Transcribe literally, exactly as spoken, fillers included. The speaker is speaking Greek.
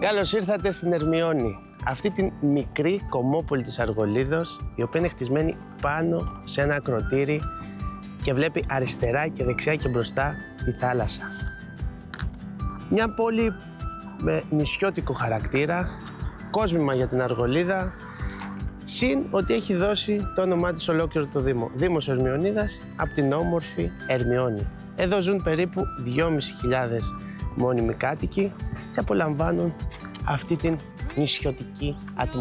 Καλώς ήρθατε στην Ερμιώνη, αυτή την μικρή κομμόπολη της Αργολίδος, η οποία είναι χτισμένη πάνω σε ένα ακροτήρι και βλέπει αριστερά και δεξιά και μπροστά τη θάλασσα. Μια πόλη με νησιώτικο χαρακτήρα, κόσμημα για την Αργολίδα, συν ότι έχει δώσει το όνομά της ολόκληρο το Δήμο, Δήμος Ερμιονίδας, από την όμορφη Ερμιώνη. Εδώ ζουν περίπου δυόμισι χιλιάδες μόνιμοι κάτοικοι και απολαμβάνουν αυτή την νησιωτική ατμόσφαιρα.